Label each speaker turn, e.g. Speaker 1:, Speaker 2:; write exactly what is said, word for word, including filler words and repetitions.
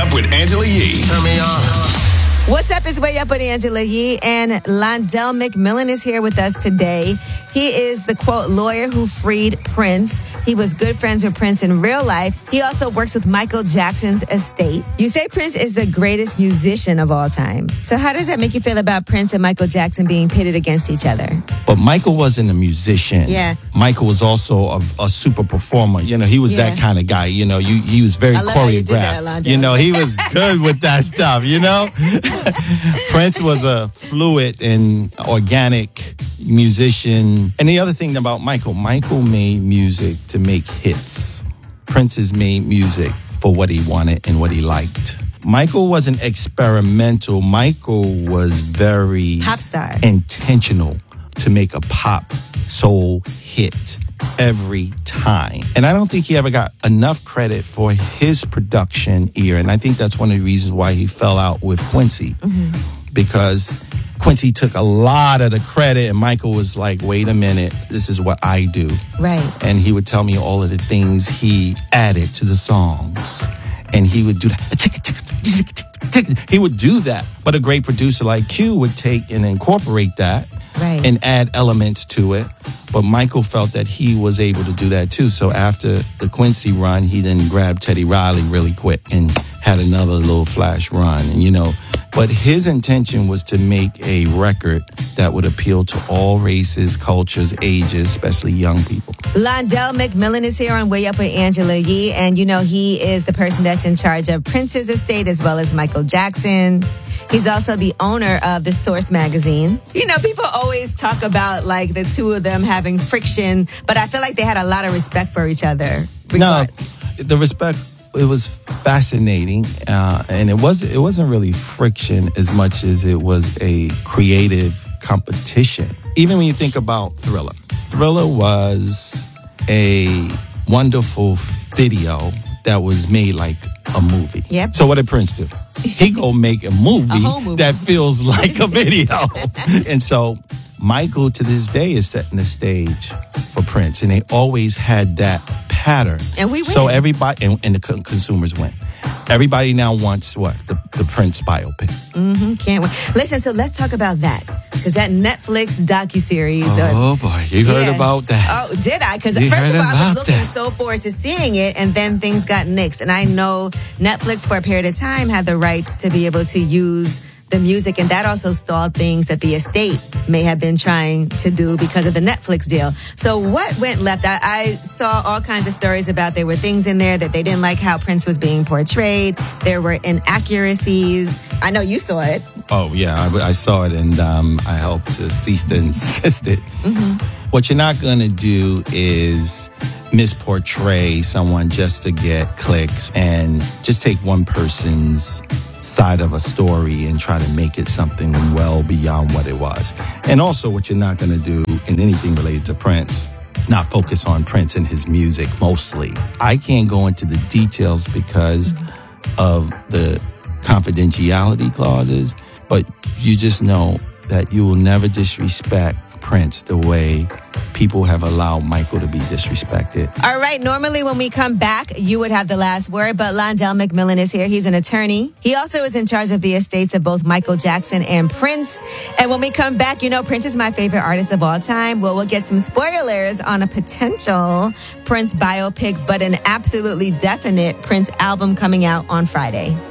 Speaker 1: Up with Angela Yee.
Speaker 2: Turn me on.
Speaker 3: What's up? It's Way Up with Angela Yee, and Londell McMillan is here with us today. He is the, quote, lawyer who freed Prince. He was good friends with Prince in real life. He also works with Michael Jackson's estate. You say Prince is the greatest musician of all time. So how does that make you feel about Prince and Michael Jackson being pitted against each other?
Speaker 4: But Michael wasn't a musician.
Speaker 3: Yeah.
Speaker 4: Michael was also a, a super performer. You know, he was
Speaker 3: Yeah.
Speaker 4: that kind of guy. You know, you, he was very
Speaker 3: I love how you did
Speaker 4: choreographed.
Speaker 3: that, Londell.
Speaker 4: You know, he was good with that stuff, you know? Prince was a fluid and organic musician. And the other thing about Michael, Michael made music to make hits. Prince has made music for what he wanted and what he liked. Michael wasn't experimental. Michael was very
Speaker 3: Pop star.
Speaker 4: intentional to make a pop soul hit every time. And I don't think he ever got enough credit for his production ear. And I think that's one of the reasons why he fell out with Quincy. Mm-hmm. Because Quincy took a lot of the credit and Michael was like, wait a minute, this is what I do.
Speaker 3: Right.
Speaker 4: And he would tell me all of the things he added to the songs. And he would do that. He would do that. But a great producer like Q would take and incorporate that. Right. And add elements to it. But Michael felt that he was able to do that too. So after the Quincy run, he then grabbed Teddy Riley really quick and had another little flash run. And, you know, but his intention was to make a record that would appeal to all races, cultures, ages, especially young people.
Speaker 3: Londell McMillan is here on Way Up with Angela Yee. And, you know, he is the person that's in charge of Prince's estate as well as Michael Jackson. He's also the owner of The Source magazine. You know, people always talk about, like, the two of them having friction, but I feel like they had a lot of respect for each other.
Speaker 4: No, the respect, it was fascinating, uh, and it, was, it wasn't really friction as much as it was a creative competition. Even when you think about Thriller. Thriller was a wonderful video that was made like a movie.
Speaker 3: Yep.
Speaker 4: So what did Prince do? He go make a movie,
Speaker 3: a whole movie
Speaker 4: that feels like a video. And so Michael to this day is setting the stage for Prince. And they always had that pattern.
Speaker 3: And we win.
Speaker 4: So everybody, and, and the consumers win. Everybody now wants what? The, the Prince biopic.
Speaker 3: Mm-hmm. Can't wait. Listen, so let's talk about that. Because that Netflix docuseries.
Speaker 4: Oh, uh, boy. You heard
Speaker 3: yeah.
Speaker 4: about that.
Speaker 3: Oh, did I? Because
Speaker 4: You
Speaker 3: first
Speaker 4: heard
Speaker 3: of all, I was
Speaker 4: about
Speaker 3: looking
Speaker 4: that.
Speaker 3: so forward to seeing it, and then things got nixed. And I know Netflix, for a period of time, had the rights to be able to use the music, and that also stalled things that the estate may have been trying to do because of the Netflix deal. So what went left? I, I saw all kinds of stories about there were things in there that they didn't like how Prince was being portrayed. There were inaccuracies. I know you saw it.
Speaker 4: Oh, yeah, I, I saw it, and um, I helped to cease to insist it. Mm-hmm. What you're not going to do is misportray someone just to get clicks and just take one person's side of a story and try to make it something well beyond what it was. And also what you're not going to do in anything related to Prince is not focus on Prince and his music mostly. I can't go into the details because of the confidentiality clauses, but you just know that you will never disrespect Prince the way people have allowed Michael to be disrespected.
Speaker 3: All right. Normally when we come back, you would have the last word, but Londell McMillan is here. He's an attorney. He also is in charge of the estates of both Michael Jackson and Prince. And when we come back, you know, Prince is my favorite artist of all time. Well, we'll get some spoilers on a potential Prince biopic, but an absolutely definite Prince album coming out on Friday.